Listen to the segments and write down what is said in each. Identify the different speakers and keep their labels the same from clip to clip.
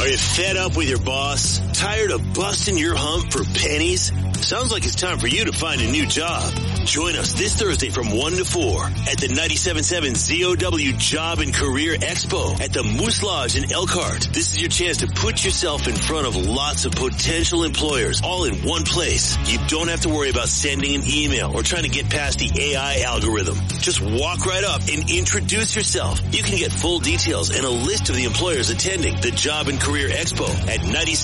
Speaker 1: Are you fed up with your boss? Tired of busting your hump for pennies? Sounds like it's time for you to find a new job. Join us this Thursday from 1 to 4 at the 97.7 ZOW Job and Career Expo at the Moose Lodge in Elkhart. This is your chance to put yourself in front of lots of potential employers all in one place. You don't have to worry about sending an email or trying to get past the AI algorithm. Just walk right up and introduce yourself. You can get full details and a list of the employers attending the Job and Career Expo at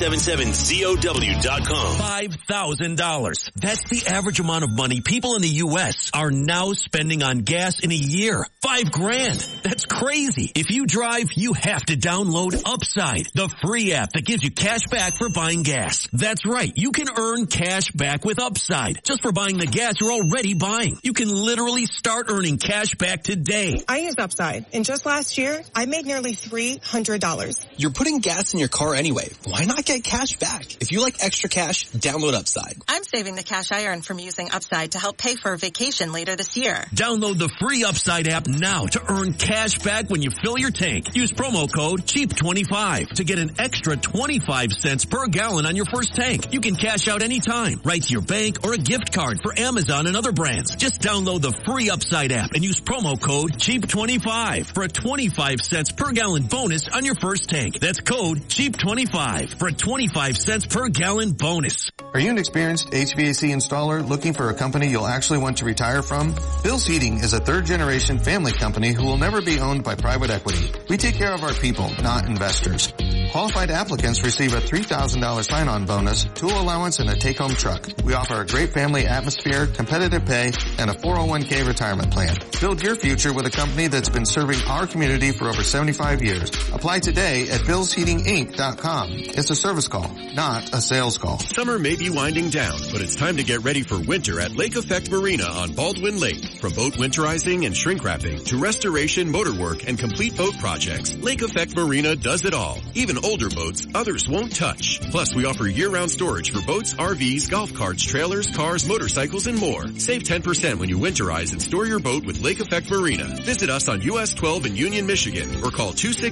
Speaker 1: 977ZOW.com.
Speaker 2: $5,000. That's the average amount of money people in the U.S. are now spending on gas in a year. $5,000. That's crazy. If you drive, you have to download Upside, the free app that gives you cash back for buying gas. That's right. You can earn cash back with Upside just for buying the gas you're already buying. You can literally start earning cash back today.
Speaker 3: I use Upside, and just last year, I made nearly $300.
Speaker 4: You're putting gas in your car anyway. Why not get cash back? If you like extra cash, download Upside.
Speaker 5: I'm saving the cash I earn from using Upside to help pay for a vacation later this year.
Speaker 2: Download the free Upside app now to earn cash back when you fill your tank. Use promo code CHEAP25 to get an extra 25 cents per gallon on your first tank. You can cash out anytime, right to your bank or a gift card for Amazon and other brands. Just download the free Upside app and use promo code CHEAP25 for a 25 cents per gallon bonus on your first tank. That's code CHEAP25 for a 25 cents per gallon bonus.
Speaker 6: Are you an experienced HVAC installer looking for a company you'll actually want to retire from? Bill's Heating is a third-generation family company who will never be owned by private equity. We take care of our people, not investors. Qualified applicants receive a $3,000 sign-on bonus, tool allowance, and a take-home truck. We offer a great family atmosphere, competitive pay, and a 401k retirement plan. Build your future with a company that's been serving our community for over 75 years. Apply today at billsheatinginc.com. It's a service call, not a sales call.
Speaker 7: Summer may be winding down, but it's time to get ready for winter at Lake Effect Marina on Baldwin Lake. From boat winterizing and shrink wrapping to restoration, motor work, and complete boat projects, Lake Effect Marina does it all. Even older boats others won't touch. Plus, we offer year-round storage for boats, RVs, golf carts, trailers, cars, motorcycles, and more. Save 10% when you winterize and store your boat with Lake Effect Marina. Visit us on US 12 in Union, Michigan, or call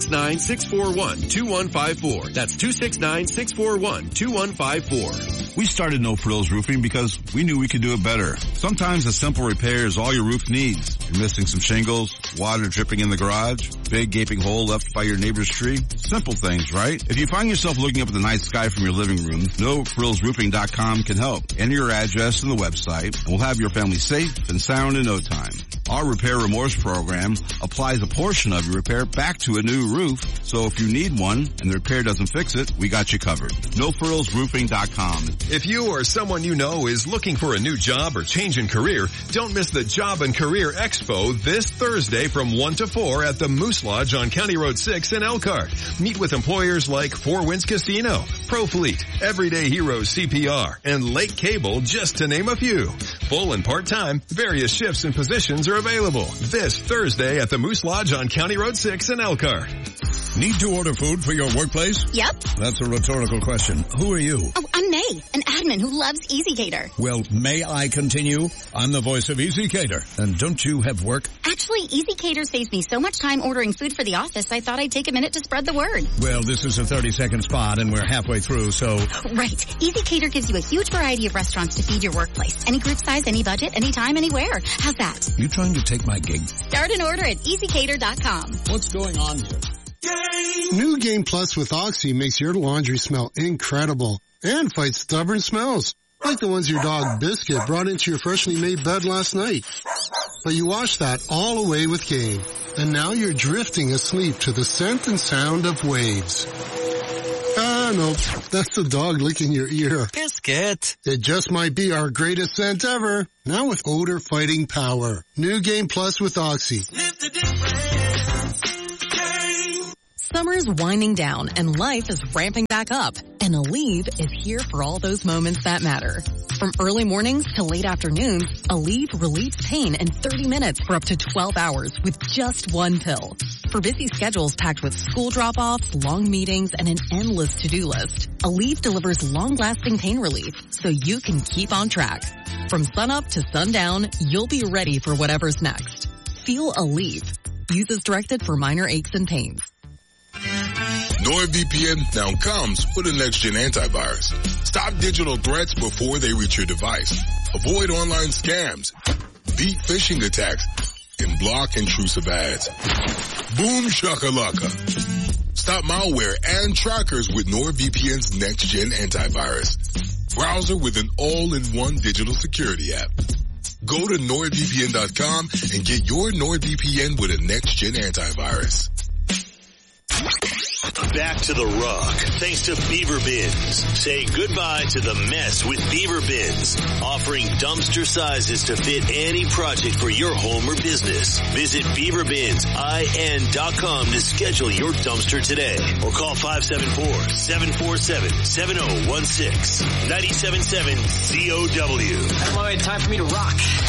Speaker 7: 269-641-2154. That's 269-641-2154.
Speaker 8: We started No Frills Roofing because we knew we could do it better. Sometimes a simple repair is all your roof needs. You're missing some shingles, water dripping in the garage, big gaping hole left by your neighbor's tree. Simple things, right? If you find yourself looking up at the night sky from your living room, NoFrillsRoofing.com can help. Enter your address in the website, and we'll have your family safe and sound in no time. Our Repair Remorse program applies a portion of your repair back to a new roof, so if you need one and the repair doesn't fix it, we got you covered. NoFrillsRoofing.com.
Speaker 9: If you or someone you know is looking for a new job or change in career, don't miss the Job and Career Expo this Thursday from 1 to 4 at the Moose Lodge on County Road 6 in Elkhart. Meet with employers like Four Winds Casino, ProFleet, Everyday Heroes CPR, and Lake Cable, just to name a few. Full and part-time, various shifts and positions are available this Thursday at the Moose Lodge on County Road 6 in Elkhart.
Speaker 10: Need to order food for your workplace?
Speaker 11: Yep.
Speaker 10: That's a rhetorical question. Who are you?
Speaker 11: Oh, I'm May, an admin who loves EasyCater.
Speaker 10: Well, may I continue? I'm the voice of EasyCater. And don't you have work?
Speaker 11: Actually, EasyCater saves me so much time ordering food for the office, I thought I'd take a minute to spread the word.
Speaker 10: Well, this is a 30-second spot, and we're halfway through, so...
Speaker 11: Right. EasyCater gives you a huge variety of restaurants to feed your workplace. Any group size, any budget, anytime, anywhere. How's that?
Speaker 10: You trying to take my gig?
Speaker 11: Start an order at EasyCater.com.
Speaker 10: What's going on here?
Speaker 12: New Game Plus with Oxy makes your laundry smell incredible and fights stubborn smells, like the ones your dog Biscuit brought into your freshly made bed last night. But you washed that all away with Game, and now you're drifting asleep to the scent and sound of waves. Ah, no, that's the dog licking your ear.
Speaker 4: Biscuit.
Speaker 12: It just might be our greatest scent ever, now with odor fighting power. New Game Plus with Oxy.
Speaker 13: Summer's winding down and life is ramping back up. And Aleve is here for all those moments that matter. From early mornings to late afternoons, Aleve relieves pain in 30 minutes for up to 12 hours with just one pill. For busy schedules packed with school drop-offs, long meetings, and an endless to-do list, Aleve delivers long-lasting pain relief so you can keep on track. From sunup to sundown, you'll be ready for whatever's next. Feel Aleve. Use as directed for minor aches and pains.
Speaker 14: NordVPN now comes with a next-gen antivirus. Stop digital threats before they reach your device. Avoid online scams. Beat phishing attacks. And block intrusive ads. Boom shakalaka. Stop malware and trackers with NordVPN's next-gen antivirus. Browser with an all-in-one digital security app. Go to NordVPN.com and get your NordVPN with a next-gen antivirus.
Speaker 1: Back to the rock, thanks to Beaver Bins. Say goodbye to the mess with Beaver Bins, offering dumpster sizes to fit any project for your home or business. Visit BeaverBinsIN.com to schedule your dumpster today, or call 574-747-7016. 97.7 COW.
Speaker 15: That's my way, time for me to rock.